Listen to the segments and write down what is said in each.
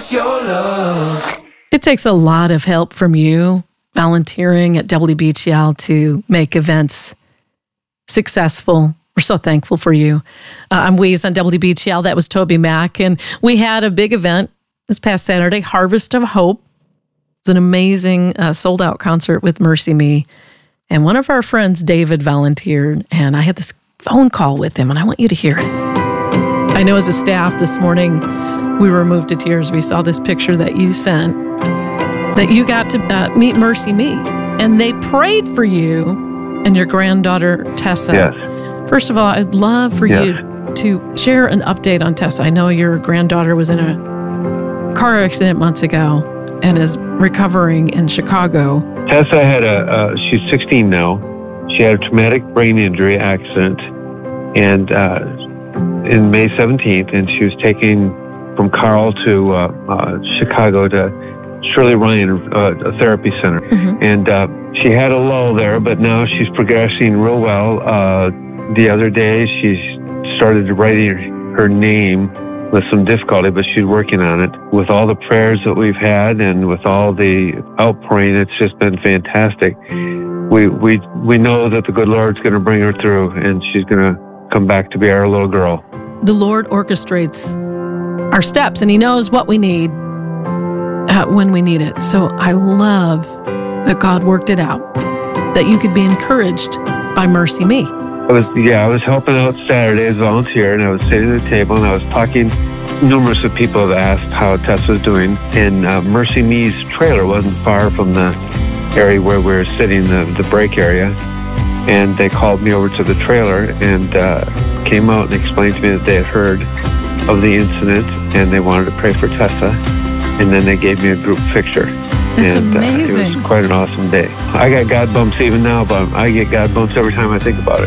us your love. It takes a lot of help from you volunteering at WBGL to make events successful. We're so thankful for you. I'm Weez on WBGL. That was Toby Mack. And we had a big event this past Saturday, Harvest of Hope. It's an amazing sold-out concert with Mercy Me. And one of our friends, David, volunteered. And I had this phone call with him, and I want you to hear it. I know as a staff this morning, we were moved to tears. We saw this picture that you sent, that you got to meet Mercy Me. And they prayed for you and your granddaughter, Tessa. Yes. First of all, I'd love for you to share an update on Tessa. I know your granddaughter was in a car accident months ago and is recovering in Chicago. Tessa had she's 16 now. She had a traumatic brain injury accident and in May 17th, and she was taken from Carl to Chicago to Shirley Ryan Therapy Center. Mm-hmm. And she had a lull there, but now she's progressing real well. The other day, she started writing her name with some difficulty, but she's working on it. With all the prayers that we've had and with all the outpouring, it's just been fantastic. We know that the good Lord's going to bring her through, and she's going to come back to be our little girl. The Lord orchestrates our steps, and He knows what we need when we need it. So I love that God worked it out, that you could be encouraged by Mercy Me. I was helping out Saturday as a volunteer, and I was sitting at the table, and I was talking. Numerous of people have asked how Tess was doing, and Mercy Me's trailer wasn't far from the area where we were sitting, the break area, and they called me over to the trailer and came out and explained to me that they had heard of the incident, and they wanted to pray for Tessa, and then they gave me a group picture. That's amazing. It was quite an awesome day. I got God bumps even now, but I get God bumps every time I think about it.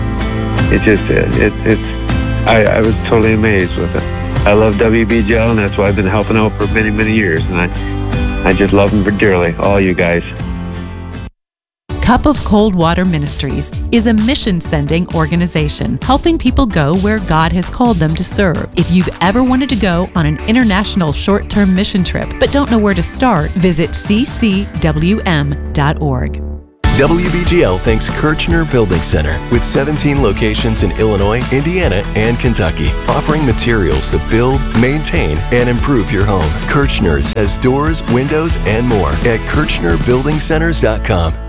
I was totally amazed with it. I love WBGL, and that's why I've been helping out for many, many years, and I just love them dearly, all you guys. Cup of Cold Water Ministries is a mission-sending organization helping people go where God has called them to serve. If you've ever wanted to go on an international short-term mission trip but don't know where to start, visit ccwm.org. WBGL thanks Kirchner Building Center with 17 locations in Illinois, Indiana, and Kentucky, offering materials to build, maintain, and improve your home. Kirchner's has doors, windows, and more at KirchnerBuildingCenters.com.